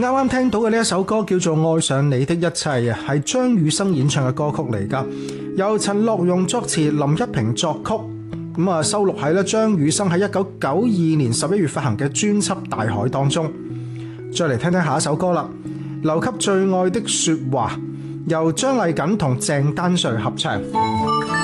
啱啱聽到嘅呢一首歌叫做《愛上你的一切》啊，係張雨生演唱嘅歌曲嚟噶，由陳樂融作詞，林一平作曲，收錄喺咧張雨生喺1992年11月發行嘅專輯《大海》當中。再嚟聽聽下一首歌啦，《留給最愛的說話》，由張麗瑾同鄭丹瑞合唱。